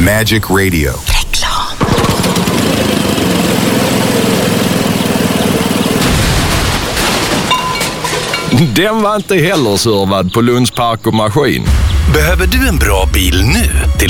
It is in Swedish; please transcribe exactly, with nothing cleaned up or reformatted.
Magic Radio. Reklam. Den var inte heller servad på Lunds Park och Maskin. Behöver du en bra bil nu? Till